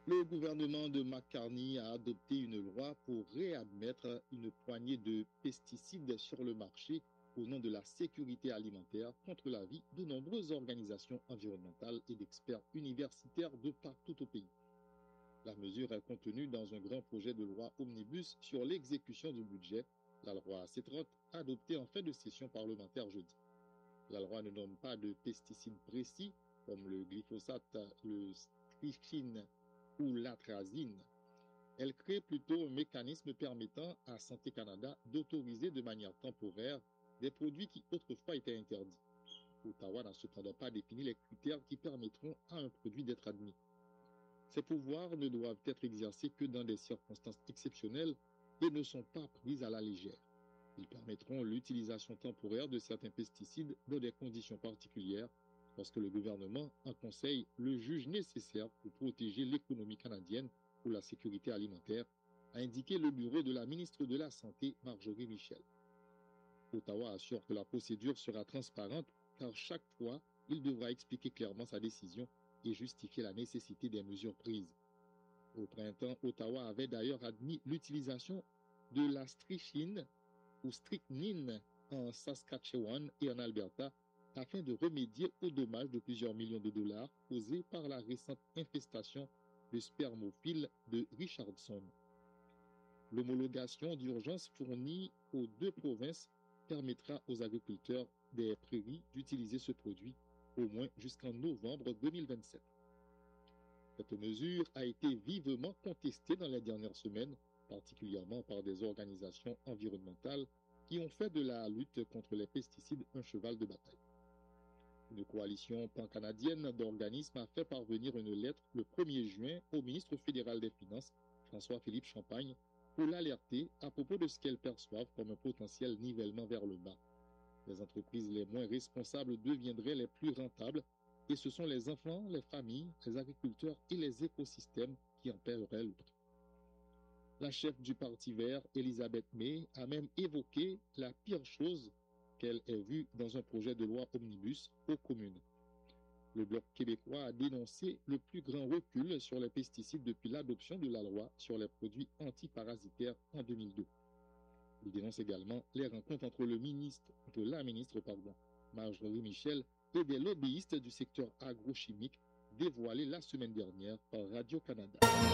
Le gouvernement de McCartney a adopté une loi pour réadmettre une poignée de pesticides sur le marché au nom de la sécurité alimentaire contre l'avis de nombreuses organisations environnementales et d'experts universitaires de partout au pays. La mesure est contenue dans un grand projet de loi omnibus sur l'exécution du budget, la loi C30, adoptée en fin de session parlementaire jeudi. La loi ne nomme pas de pesticides précis comme le glyphosate, le strychnine ou l'atrazine. Elle crée plutôt un mécanisme permettant à Santé Canada d'autoriser de manière temporaire des produits qui autrefois étaient interdits. Ottawa n'a cependant pas défini les critères qui permettront à un produit d'être admis. Ces pouvoirs ne doivent être exercés que dans des circonstances exceptionnelles et ne sont pas pris à la légère. Ils permettront l'utilisation temporaire de certains pesticides dans des conditions particulières lorsque le gouvernement en conseil le juge nécessaire pour protéger l'économie canadienne ou la sécurité alimentaire, a indiqué le bureau de la ministre de la Santé, Marjorie Michel. Ottawa assure que la procédure sera transparente car chaque fois, il devra expliquer clairement sa décision et justifier la nécessité des mesures prises. Au printemps, Ottawa avait d'ailleurs admis l'utilisation de la strychnine ou strychnine en Saskatchewan et en Alberta afin de remédier aux dommages de plusieurs millions de dollars causés par la récente infestation de spermophiles de Richardson. L'homologation d'urgence fournie aux deux provinces permettra aux agriculteurs des prairies d'utiliser ce produit au moins jusqu'en novembre 2027. Cette mesure a été vivement contestée dans les dernières semaines, particulièrement par des organisations environnementales qui ont fait de la lutte contre les pesticides un cheval de bataille. Une coalition pan-canadienne d'organismes a fait parvenir une lettre le 1er juin au ministre fédéral des Finances, François-Philippe Champagne, pour l'alerter à propos de ce qu'elles perçoivent comme un potentiel nivellement vers le bas. Les entreprises les moins responsables deviendraient les plus rentables et ce sont les enfants, les familles, les agriculteurs et les écosystèmes qui en paieraient le prix. La chef du Parti vert, Elizabeth May, a même évoqué la pire chose qu'elle ait vue dans un projet de loi omnibus aux communes. Le Bloc québécois a dénoncé le plus grand recul sur les pesticides depuis l'adoption de la loi sur les produits antiparasitaires en 2002. Il dénonce également les rencontres entre la ministre Marjorie Michel et des lobbyistes du secteur agrochimique dévoilées la semaine dernière par Radio-Canada.